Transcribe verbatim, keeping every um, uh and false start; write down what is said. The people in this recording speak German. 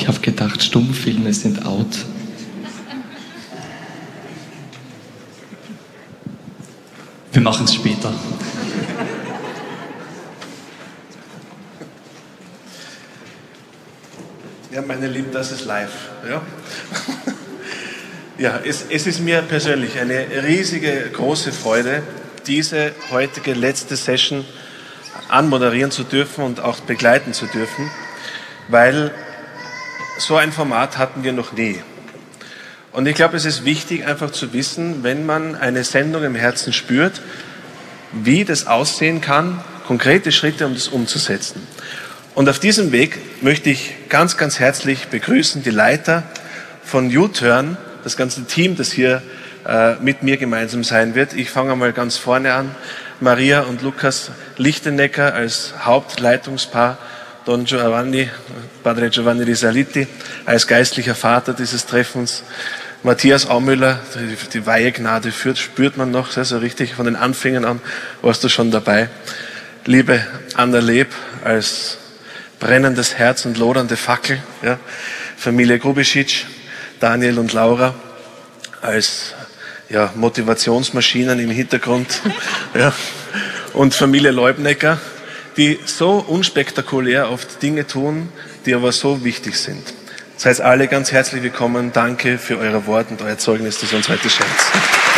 Ich habe gedacht, Stummfilme sind out. Wir machen es später. Ja, meine Lieben, das ist live. Ja, ja es, es ist mir persönlich eine riesige, große Freude, diese heutige letzte Session anmoderieren zu dürfen und auch begleiten zu dürfen, weil so ein Format hatten wir noch nie. Und ich glaube, es ist wichtig, einfach zu wissen, wenn man eine Sendung im Herzen spürt, wie das aussehen kann, konkrete Schritte, um das umzusetzen. Und auf diesem Weg möchte ich ganz, ganz herzlich begrüßen die Leiter von U-Turn, das ganze Team, das hier äh, mit mir gemeinsam sein wird. Ich fange mal ganz vorne an. Maria und Lukas Lichtenecker als Hauptleitungspaar, Don Giovanni, Padre Giovanni Risaliti, als geistlicher Vater dieses Treffens, Matthias Aumüller, die, die Weihegnade führt, spürt man noch, also richtig von den Anfängen an warst du schon dabei. Liebe Anna Leb als brennendes Herz und lodernde Fackel, ja. Familie Grubisic, Daniel und Laura als ja, Motivationsmaschinen im Hintergrund, ja. Und Familie Leubnecker, die so unspektakulär oft Dinge tun, die aber so wichtig sind. Seid alle ganz herzlich willkommen. Danke für eure Worte und euer Zeugnis, das ihr uns heute schenkt.